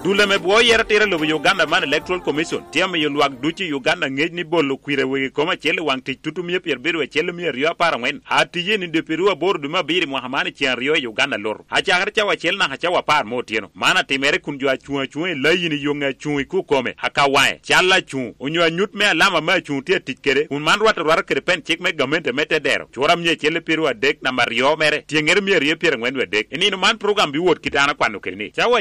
dule me bo yera tira lo Uganda man Electoral Commission tiam yo luak duchi Uganda ngej ni bolo kwire we koma chele wang ti tutu mi pier biru chele mi rio para ngwen atiye ni de peru bordu ma biri Muhammad chen rio Uganda lor acha har chawa chele na hacha wa par mo tieno mana timere kunjwa chuo layini yonga chuo ku kome akawae chala chuo onyo nyut me alama ma chuo tie tikere un man rwata rwar kere pen chik me gamente mete dero choram nye chele peru adek na mario mere tiengere mi rio pier ngwen wedek ini no man program bi wot kitana kwano kene chawa